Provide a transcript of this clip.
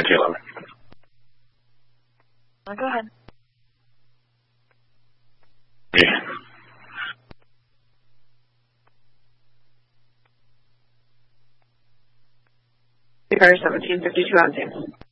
Caleb. Go ahead. Yeah. Fire 1752 on team.